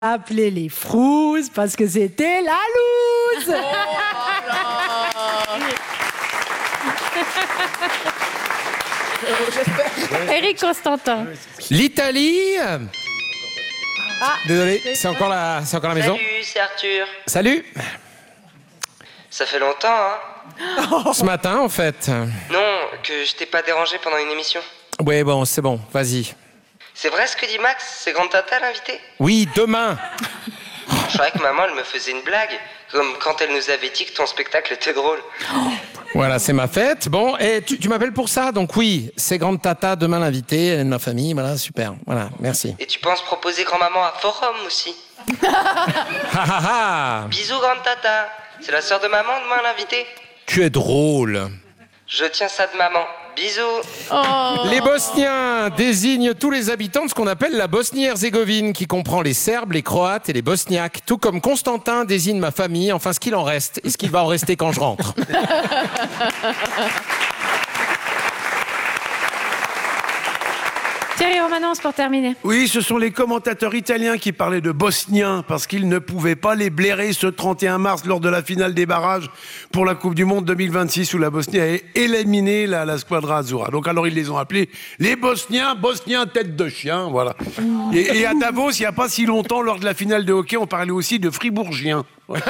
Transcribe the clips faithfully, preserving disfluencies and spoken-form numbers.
appelé les Frouzes parce que c'était la loose. Éric Constantin. L'Italie. Ah, Désolé, c'est encore la, c'est encore la maison. Salut, c'est Arthur. Salut. Ça fait longtemps, hein? Ce matin, en fait. Non, que je t'ai pas dérangé pendant une émission. Ouais, bon, c'est bon, vas-y. C'est vrai ce que dit Max? C'est Grande Tata l'invité? Oui, demain. Je croyais que maman, elle me faisait une blague. Comme quand elle nous avait dit que ton spectacle était drôle. Voilà, c'est ma fête. Bon, et tu, tu m'appelles pour ça, donc oui, c'est Grande Tata, demain l'invité, elle est de ma famille, voilà, super. Voilà, merci. Et tu penses proposer grand-maman à Forum aussi? Ha ha ha. Bisous, Grande Tata. C'est la sœur de maman, demain l'invité? Tu es drôle. Je tiens ça de maman. Bisous. Oh. Les Bosniens désignent tous les habitants de ce qu'on appelle la Bosnie-Herzégovine, qui comprend les Serbes, les Croates et les Bosniaques. Tout comme Constantin désigne ma famille, enfin ce qu'il en reste et ce qu'il va en rester quand je rentre. Thierry Romanence pour terminer. Oui, ce sont les commentateurs italiens qui parlaient de Bosniens parce qu'ils ne pouvaient pas les blairer ce trente et un mars lors de la finale des barrages pour la Coupe du Monde deux mille vingt-six où la Bosnie a éliminé la, la Squadra Azzurra. Donc alors ils les ont appelés les Bosniens, Bosniens tête de chien, voilà. Et, et à Davos, il n'y a pas si longtemps, lors de la finale de hockey, on parlait aussi de Fribourgiens. Voilà.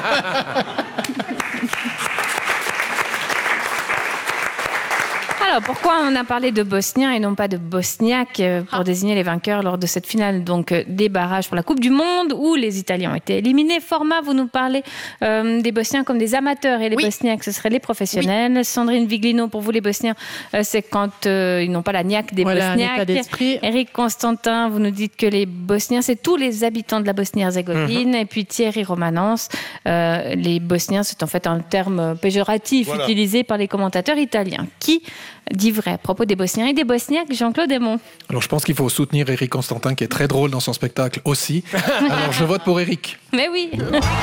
Alors, pourquoi on a parlé de Bosniens et non pas de Bosniaques pour désigner les vainqueurs lors de cette finale donc des barrages pour la Coupe du Monde où les Italiens ont été éliminés? Format, vous nous parlez euh, des Bosniens comme des amateurs et les oui. Bosniaques, ce seraient les professionnels. Oui. Sandrine Viglino, pour vous, les Bosniens, euh, c'est quand euh, ils n'ont pas la niaque des voilà, Bosniaques. Éric Constantin, vous nous dites que les Bosniens, c'est tous les habitants de la Bosnie-Herzégovine. Mm-hmm. Et puis Thierry Romanence, euh, les Bosniens, c'est en fait un terme péjoratif voilà. utilisé par les commentateurs italiens. Qui dit vrai à propos des Bosniens et des Bosniaques, Jean-Claude Aymon? Alors je pense qu'il faut soutenir Éric Constantin qui est très drôle dans son spectacle aussi. Alors je vote pour Éric. Mais oui.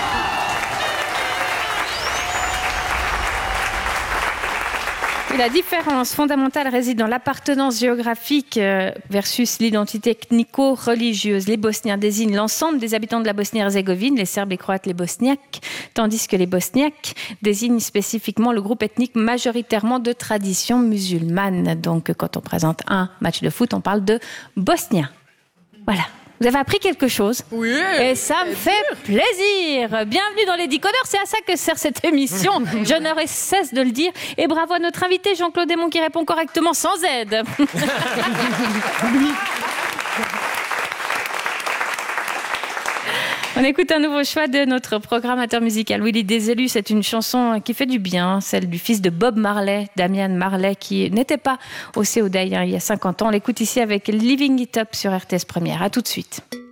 La différence fondamentale réside dans l'appartenance géographique versus l'identité ethnico-religieuse. Les Bosniens désignent l'ensemble des habitants de la Bosnie-Herzégovine, les Serbes, les Croates, les Bosniaques, tandis que les Bosniaques désignent spécifiquement le groupe ethnique majoritairement de tradition musulmane. Donc quand on présente un match de foot, on parle de Bosniens. Voilà. Vous avez appris quelque chose. Oui. Et ça me fait plaisir. Bienvenue dans les Décodeurs. C'est à ça que sert cette émission. Je n'aurai cesse de le dire. Et bravo à notre invité Jean-Claude Aymon qui répond correctement sans aide. On écoute un nouveau choix de notre programmateur musical Willy Désélus. C'est une chanson qui fait du bien, celle du fils de Bob Marley, Damian Marley, qui n'était pas au C O D A hein, il y a cinquante ans. On l'écoute ici avec Living It Up sur R T S Première. À tout de suite.